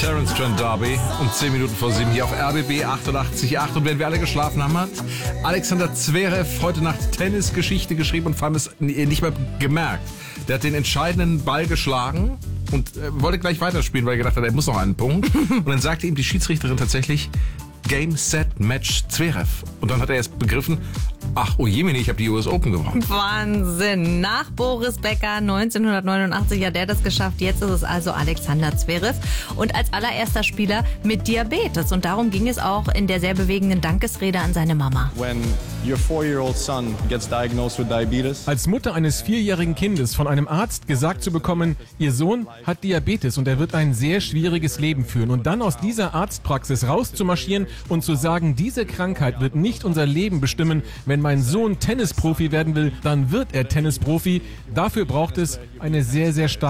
Terence Trent D'Arby um 10 Minuten vor 7 hier auf RBB 88.8. Und wenn wir alle geschlafen haben, hat Alexander Zverev heute Nacht Tennisgeschichte geschrieben und vor allem es nicht mehr gemerkt. Der hat den entscheidenden Ball geschlagen und wollte gleich weiterspielen, weil er gedacht hat, er muss noch einen Punkt. Und dann sagte ihm die Schiedsrichterin tatsächlich Game, Set, Match, Zverev. Und dann hat er erst begriffen, ach, oh je, ich habe die US Open gewonnen. Wahnsinn. Nach Boris Becker 1989 hat er das geschafft. Jetzt ist es also Alexander Zverev. Und als allererster Spieler mit Diabetes. Und darum ging es auch in der sehr bewegenden Dankesrede an seine Mama. When your 4-year-old son gets diagnosed with diabetes. Als Mutter eines 4-jährigen Kindes von einem Arzt gesagt zu bekommen, ihr Sohn hat Diabetes und er wird ein sehr schwieriges Leben führen. Und dann aus dieser Arztpraxis rauszumarschieren und zu sagen, diese Krankheit wird nicht unser Leben bestimmen. Wenn mein Sohn Tennisprofi werden will, dann wird er Tennisprofi. Dafür braucht es eine sehr, sehr starke